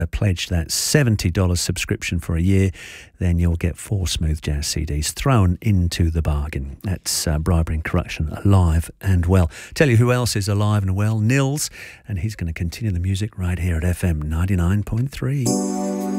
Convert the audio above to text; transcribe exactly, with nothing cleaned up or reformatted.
pledge that seventy dollars subscription for a year, then you'll get four smooth jazz C Ds thrown into the bargain. That's uh, Bribery and Corruption, alive and well. Tell you who else is alive and well, Nils, and he's going to continue the music right here at F M ninety-nine point three.